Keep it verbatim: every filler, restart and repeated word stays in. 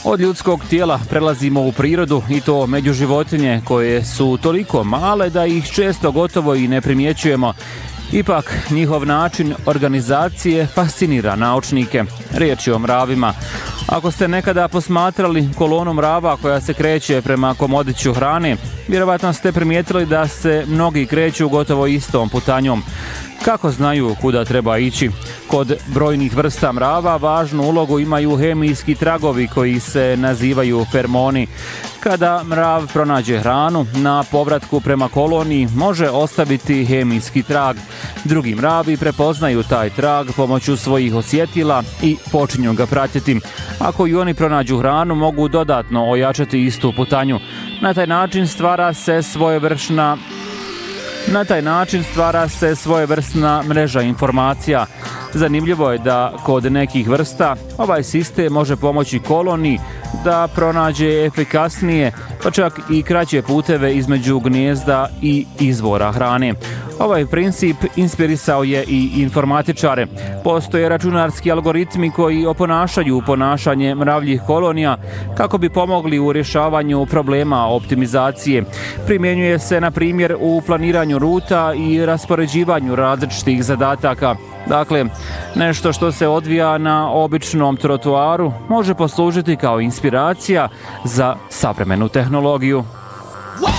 Od ljudskog tijela prelazimo u prirodu i to među životinje koje su toliko male da ih često gotovo i ne primjećujemo. Ipak, njihov način organizacije fascinira naučnike. Riječ je o mravima. Ako ste nekada posmatrali kolonu mrava koja se kreće prema komodiću hrane, vjerovatno ste primijetili da se mnogi kreću gotovo istom putanjom. Kako znaju kuda treba ići? Kod brojnih vrsta mrava važnu ulogu imaju hemijski tragovi koji se nazivaju fermoni. Kada mrav pronađe hranu, na povratku prema koloniji može ostaviti hemijski trag. Drugi mravi prepoznaju taj trag pomoću svojih osjetila i počinju ga pratiti. Ako i oni pronađu hranu, mogu dodatno ojačati istu putanju. Na taj način stvara se svojevrsna Na taj način stvara se svojevrsna mreža informacija. Zanimljivo je da kod nekih vrsta ovaj sistem može pomoći koloniji da pronađe efikasnije, pa čak i kraće puteve između gnijezda i izvora hrane. Ovaj princip inspirisao je i informatičare. Postoje računarski algoritmi koji oponašaju ponašanje mravljih kolonija kako bi pomogli u rješavanju problema optimizacije. Primjenjuje se, na primjer, u planiranju ruta i raspoređivanju različitih zadataka. Dakle, nešto što se odvija na običnom trotoaru može poslužiti kao inspiracija za savremenu tehnologiju.